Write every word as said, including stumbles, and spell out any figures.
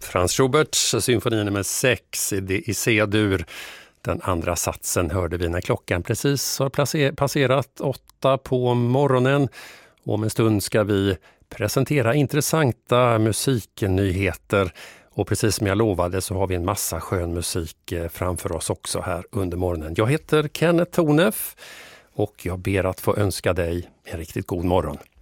Franz Schuberts symfoni nummer sex i C-dur. Den andra satsen hörde vi när klockan precis har passerat åtta på morgonen. Om en stund ska vi presentera intressanta musiknyheter. Och precis som jag lovade så har vi en massa skön musik framför oss också här under morgonen. Jag heter Kenneth Tornef och jag ber att få önska dig en riktigt god morgon.